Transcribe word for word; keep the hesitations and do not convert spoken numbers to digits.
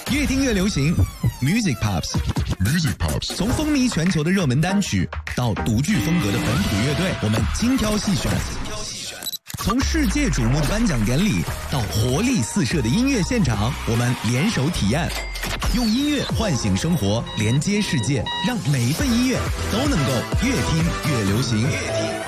越听越流行 ，Music Pops，Music Pops， 从风靡全球的热门单曲到独具风格的本土乐队，我们精挑细选。从世界瞩目的颁奖典礼到活力四射的音乐现场，我们联手体验，用音乐唤醒生活，连接世界，让每一份音乐都能够越听越流行。越听